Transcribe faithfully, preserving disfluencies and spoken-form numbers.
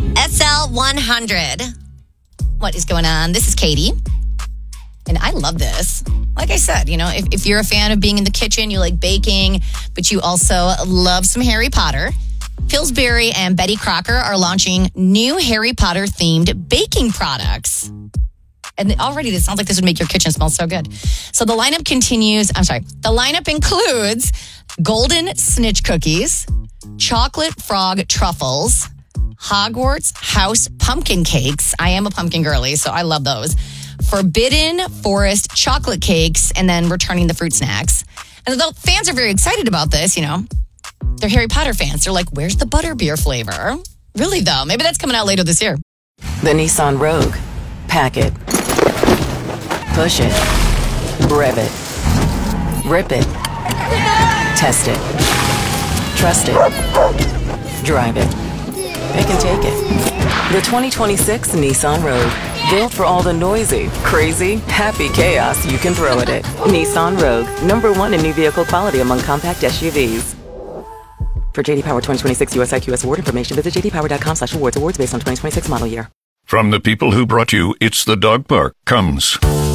S L one hundred. What is going on? This is Katie. And I love this. Like I said, you know, if, if you're a fan of being in the kitchen, you like baking, but you also love some Harry Potter, Pillsbury and Betty Crocker are launching new Harry Potter themed baking products. And already this sounds like this would make your kitchen smell so good. So the lineup continues. I'm sorry. The lineup includes golden snitch cookies, chocolate frog truffles, Hogwarts house pumpkin cakes. I am a pumpkin girly, so I love those. Forbidden forest chocolate cakes, and then returning the fruit snacks. And the fans are very excited about this, you know. They're Harry Potter fans. They're like, where's the butterbeer flavor? Really, though? Maybe that's coming out later this year. The Nissan Rogue. Pack it. Push it. Rev it. Rip it. Test it. Trust it. Drive it. Pick and take it. The twenty twenty-six Nissan Rogue. Built for all the noisy, crazy, happy chaos you can throw at it. Nissan Rogue. Number one in new vehicle quality among compact S U Vs. For J D Power twenty twenty-six U S I Q S award information, visit j d power dot com slash awards. Awards based on twenty twenty-six model year. From the people who brought you It's the Dog Park comes